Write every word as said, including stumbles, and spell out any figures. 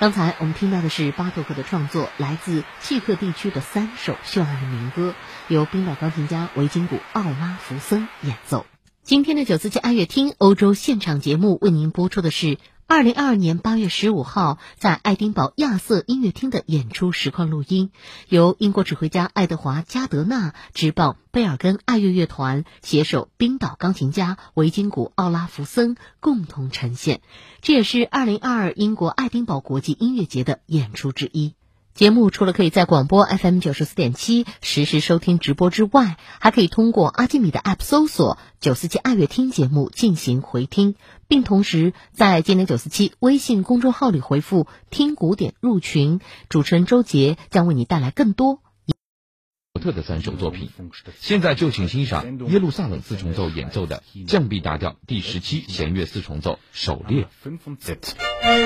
刚才我们听到的是巴托克的创作，来自契克地区的三首秀爱的民歌，由冰岛钢琴家维金古·奥拉福森演奏。今天的九四七爱乐厅欧洲现场节目为您播出的是二零二二年八月十五号在爱丁堡亚瑟音乐厅的演出实况录音，由英国指挥家爱德华·加德纳执棒贝尔根爱乐乐团携手冰岛钢琴家维金古·奥拉福森共同呈现，这也是二零二二英国爱丁堡国际音乐节的演出之一。节目除了可以在广播 F M 九十四点七 实时收听直播之外，还可以通过阿基米的 App 搜索九四七爱乐厅节目进行回听，并同时在今年九四七微信公众号里回复听古典入群，主持人周杰将为你带来更多特的三首作品。现在就请欣赏耶路撒冷四重奏演奏的降 B 大调第十七弦乐四重奏狩猎。